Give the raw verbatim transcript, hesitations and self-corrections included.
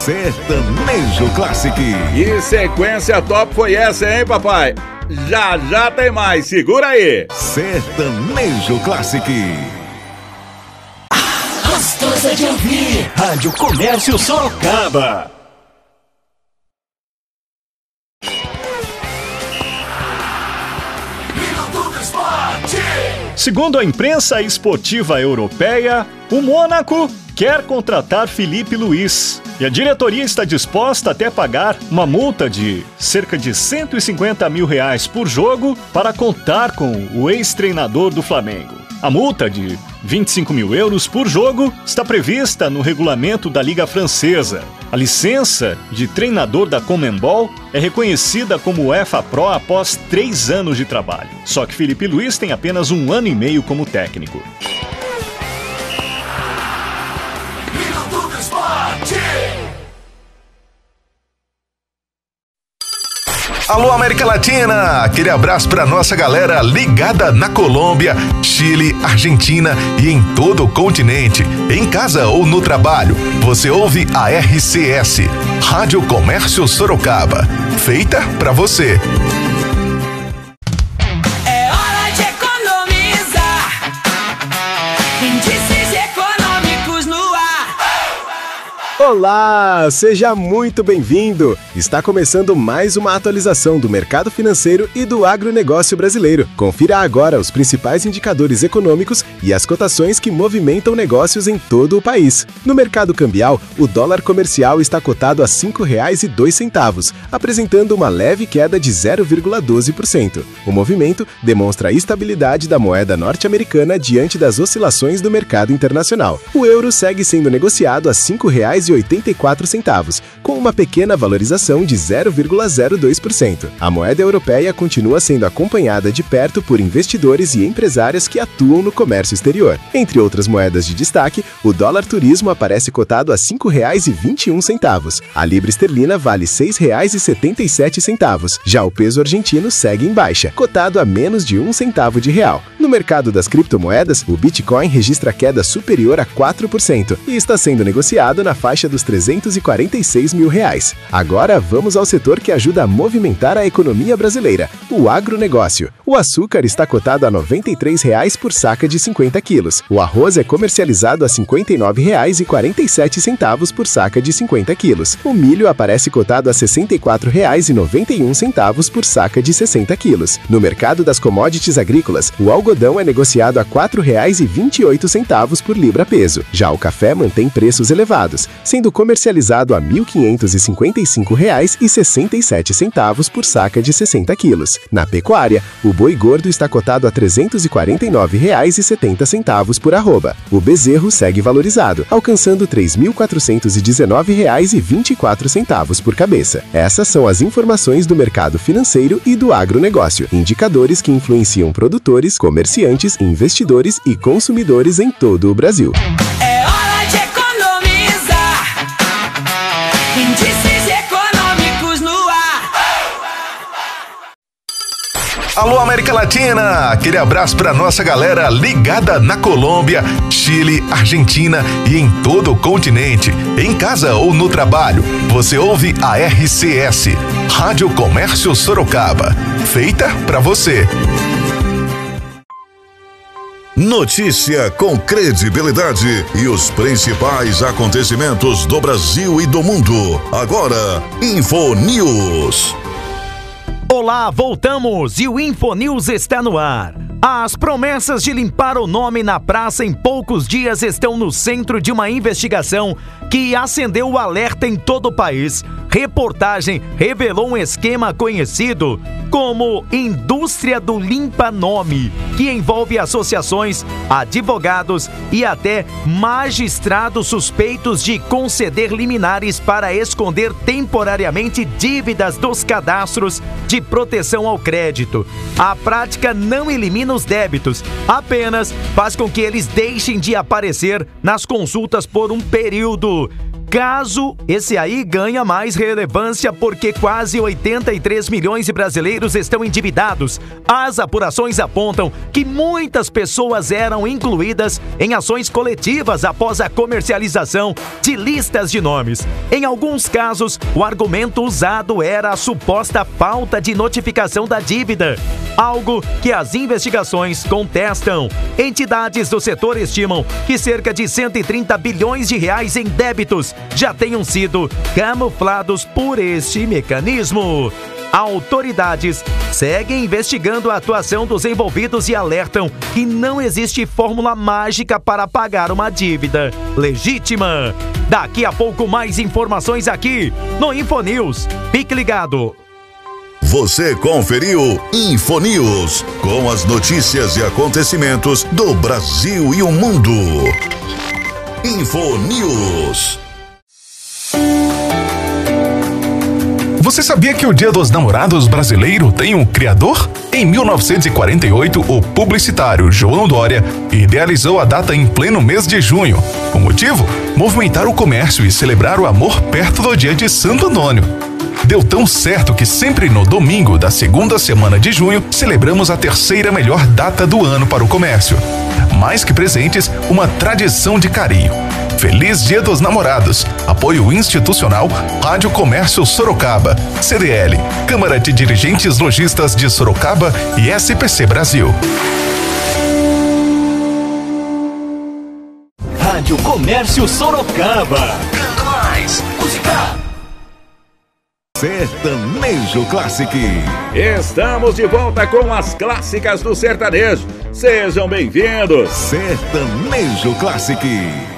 Sertanejo Classic. Que sequência top foi essa, hein, papai? Já, já tem mais, segura aí. Sertanejo Classic. Gostosa de ouvir. Rádio Comércio Sorocaba. Segundo a imprensa esportiva europeia, o Mônaco quer contratar Filipe Luís e a diretoria está disposta até pagar uma multa de cerca de cento e cinquenta mil reais por jogo para contar com o ex-treinador do Flamengo. A multa de vinte e cinco mil euros por jogo está prevista no regulamento da Liga Francesa. A licença de treinador da Conmebol é reconhecida como UEFA Pro após três anos de trabalho. Só que Filipe Luís tem apenas um ano e meio como técnico. Alô, América Latina! Aquele abraço pra nossa galera ligada na Colômbia, Chile, Argentina e em todo o continente. Em casa ou no trabalho, você ouve a R C S, Rádio Comércio Sorocaba. Feita pra você. É hora de economizar. Índices econômicos no ar. Olá, seja muito bem-vindo! Está começando mais uma atualização do mercado financeiro e do agronegócio brasileiro. Confira agora os principais indicadores econômicos e as cotações que movimentam negócios em todo o país. No mercado cambial, o dólar comercial está cotado a cinco reais e dois centavos, apresentando uma leve queda de zero vírgula doze por cento. O movimento demonstra a estabilidade da moeda norte-americana diante das oscilações do mercado internacional. O euro segue sendo negociado a cinco reais e oitenta e quatro centavos, com uma pequena valorização de zero vírgula zero dois por cento. A moeda europeia continua sendo acompanhada de perto por investidores e empresárias que atuam no comércio exterior. Entre outras moedas de destaque, o dólar turismo aparece cotado a cinco reais e vinte e um centavos. A libra esterlina vale seis reais e setenta e sete centavos. Já o peso argentino segue em baixa, cotado a menos de um centavo de real. No mercado das criptomoedas, o Bitcoin registra queda superior a quatro por cento e está sendo negociado na faixa dos trezentos e quarenta e seis mil reais. Agora vamos ao setor que ajuda a movimentar a economia brasileira, o agronegócio. O açúcar está cotado a noventa e três reais por saca de cinquenta quilos. O arroz é comercializado a cinquenta e nove reais e quarenta e sete centavos por saca de cinquenta quilos. O milho aparece cotado a sessenta e quatro reais e noventa e um centavos por saca de sessenta quilos. No mercado das commodities agrícolas, o algodão é negociado a quatro reais e vinte e oito centavos por libra-peso. Já o café mantém preços elevados, sendo comercializado a mil quinhentos e cinquenta e cinco reais e sessenta e sete centavos por saca de sessenta quilos. Na pecuária, o boi gordo está cotado a trezentos e quarenta e nove reais e setenta centavos por arroba. O bezerro segue valorizado, alcançando três mil quatrocentos e dezenove reais e vinte e quatro centavos por cabeça. Essas são as informações do mercado financeiro e do agronegócio, indicadores que influenciam produtores, comerciantes, investidores e consumidores em todo o Brasil. É hora de economizar. Índices econômicos no ar. Alô, América Latina! Aquele abraço pra nossa galera ligada na Colômbia, Chile, Argentina e em todo o continente. Em casa ou no trabalho, você ouve a R C S, Rádio Comércio Sorocaba. Feita pra você. Notícia com credibilidade e os principais acontecimentos do Brasil e do mundo. Agora, Infonews. Olá, voltamos e o Infonews está no ar. As promessas de limpar o nome na praça em poucos dias estão no centro de uma investigação que acendeu o alerta em todo o país. Reportagem revelou um esquema conhecido como Indústria do Limpa-Nome, que envolve associações, advogados e até magistrados suspeitos de conceder liminares para esconder temporariamente dívidas dos cadastros de proteção ao crédito. A prática não elimina os débitos, apenas faz com que eles deixem de aparecer nas consultas por um período. caso, esse aí ganha mais relevância porque quase oitenta e três milhões de brasileiros estão endividados. As apurações apontam que muitas pessoas eram incluídas em ações coletivas após a comercialização de listas de nomes. Em alguns casos, o argumento usado era a suposta falta de notificação da dívida, algo que as investigações contestam. Entidades do setor estimam que cerca de cento e trinta bilhões de reais em débitos já tenham sido camuflados por este mecanismo. Autoridades seguem investigando a atuação dos envolvidos e alertam que não existe fórmula mágica para pagar uma dívida legítima. Daqui a pouco mais informações aqui no InfoNews. Fique ligado. Você conferiu InfoNews, com as notícias e acontecimentos do Brasil e o mundo. InfoNews. Você sabia que o Dia dos Namorados brasileiro tem um criador? Em mil novecentos e quarenta e oito, o publicitário João Dória idealizou a data em pleno mês de junho. O motivo? Movimentar o comércio e celebrar o amor perto do dia de Santo Antônio. Deu tão certo que sempre no domingo da segunda semana de junho celebramos a terceira melhor data do ano para o comércio. Mais que presentes, uma tradição de carinho. Feliz Dia dos Namorados. Apoio institucional Rádio Comércio Sorocaba, C D L, Câmara de Dirigentes Lojistas de Sorocaba e S P C Brasil. Rádio Comércio Sorocaba. Canta mais, música. Sertanejo Classic. Estamos de volta com as clássicas do sertanejo. Sejam bem-vindos. Sertanejo Classic.